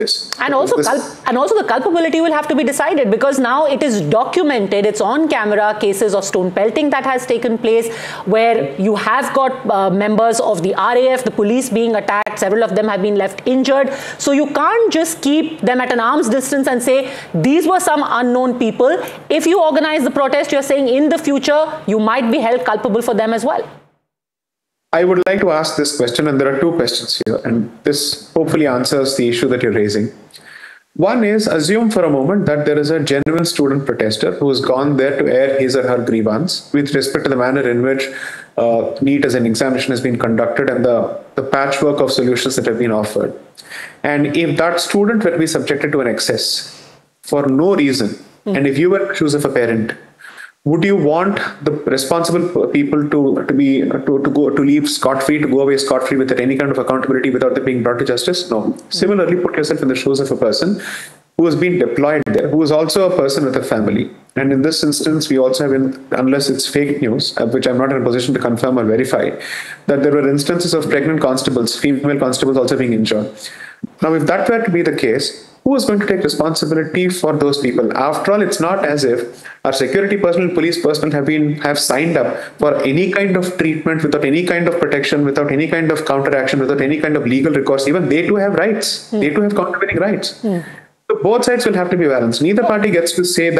Yes. And also, the culpability will have to be decided, because now it is documented, it's on camera, cases of stone pelting that has taken place, where you have got members of the RAF, the police being attacked, several of them have been left injured. So you can't just keep them at an arm's distance and say, these were some unknown people. If you organize the protest, you're saying in the future, you might be held culpable for them as well. I would like to ask this question, and there are two questions here, and this hopefully answers the issue that you're raising. One is, assume for a moment that there is a genuine student protester who has gone there to air his or her grievance with respect to the manner in which NEET as an examination has been conducted and the patchwork of solutions that have been offered. And if that student were to be subjected to an excess for no reason, and if you were to choose of a parent, would you want the responsible people to leave scot-free, to go away scot-free without any kind of accountability, without them being brought to justice? No. Similarly, put yourself in the shoes of a person who has been deployed there, who is also a person with a family. And in this instance, we also have, unless it's fake news, which I'm not in a position to confirm or verify, that there were instances of pregnant constables, female constables also being injured. Now, if that were to be the case, who is going to take responsibility for those people? After all, it's not as if our security personnel, police personnel have signed up for any kind of treatment, without any kind of protection, without any kind of counteraction, without any kind of legal recourse. Even they too have rights. They too have countervailing rights. So both sides will have to be balanced. Neither party gets to say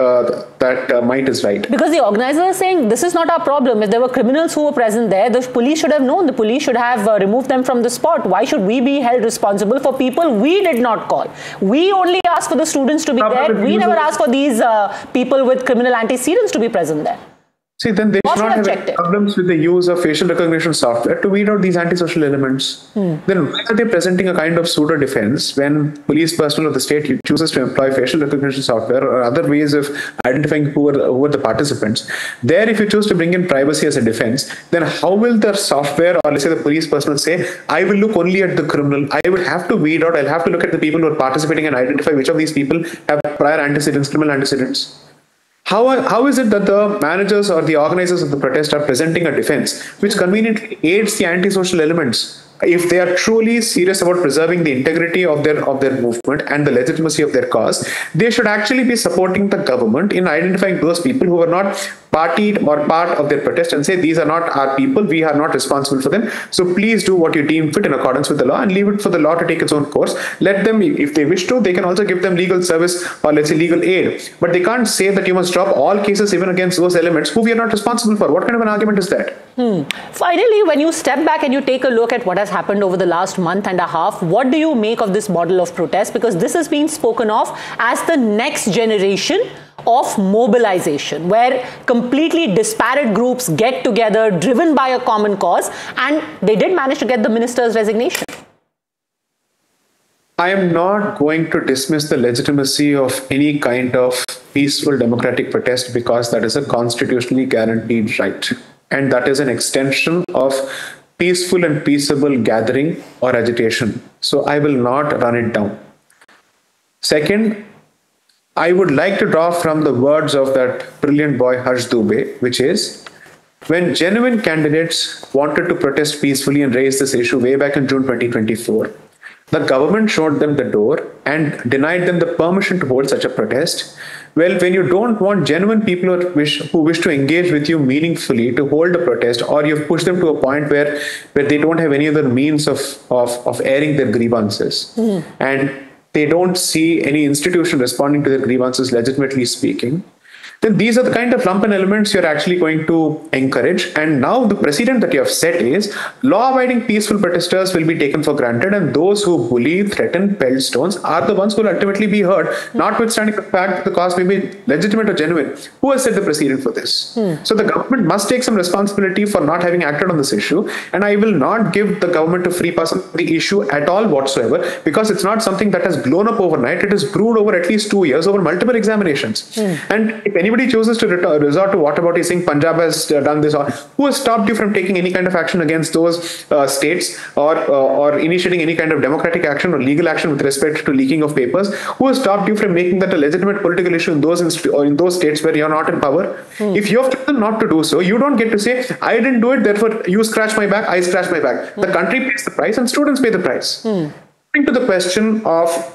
that might is right. Because the organizers are saying this is not our problem. If there were criminals who were present there, the police should have known. The police should have removed them from the spot. Why should we be held responsible for people we did not call? We only asked for the students to be there. We never asked for these people with criminal antecedents to be present there. See, then they should not have any problems with the use of facial recognition software to weed out these antisocial elements. Then why are they presenting a kind of pseudo defense when police personnel of the state chooses to employ facial recognition software or other ways of identifying who are the participants? There, if you choose to bring in privacy as a defense, then how will the software, or let's say the police personnel, say, I will look only at the criminal. I will have to weed out, I'll have to look at the people who are participating and identify which of these people have prior antecedents, criminal antecedents. How is it that the managers or the organizers of the protest are presenting a defense which conveniently aids the antisocial elements? If they are truly serious about preserving the integrity of their movement and the legitimacy of their cause, they should actually be supporting the government in identifying those people who are not partied or part of their protest and say, these are not our people, we are not responsible for them. So please do what you deem fit in accordance with the law and leave it for the law to take its own course. Let them, if they wish to, they can also give them legal service or let's say legal aid. But they can't say that you must drop all cases even against those elements who we are not responsible for. What kind of an argument is that? Finally, when you step back and you take a look at what has happened over the last month and a half, what do you make of this model of protest? Because this has been spoken of as the next generation of mobilization, where completely disparate groups get together, driven by a common cause, and they did manage to get the minister's resignation. I am not going to dismiss the legitimacy of any kind of peaceful democratic protest, because that is a constitutionally guaranteed right. And that is an extension of peaceful and peaceable gathering or agitation. So I will not run it down. Second, I would like to draw from the words of that brilliant boy Harsh Dubey, which is, when genuine candidates wanted to protest peacefully and raise this issue way back in June 2024, the government showed them the door and denied them the permission to hold such a protest. Well, when you don't want genuine people who wish to engage with you meaningfully to hold a protest, or you've pushed them to a point where they don't have any other means of airing their grievances, and they don't see any institution responding to their grievances legitimately speaking, then these are the kind of lumpen elements you're actually going to encourage. And now the precedent that you have set is law-abiding peaceful protesters will be taken for granted, and those who bully, threaten, pelt stones are the ones who will ultimately be heard, notwithstanding the fact that the cause may be legitimate or genuine. Who has set the precedent for this? So the government must take some responsibility for not having acted on this issue, and I will not give the government a free pass on the issue at all whatsoever, because it's not something that has blown up overnight. It is brewed over at least 2 years, over multiple examinations. And if anybody chooses to resort to whataboutism, saying Punjab has done this, or who has stopped you from taking any kind of action against those states, or initiating any kind of democratic action or legal action with respect to leaking of papers? Who has stopped you from making that a legitimate political issue in those states where you're not in power? If you have chosen not to do so, you don't get to say, I didn't do it, therefore you scratch my back, I scratch my back. The country pays the price and students pay the price. Coming to the question of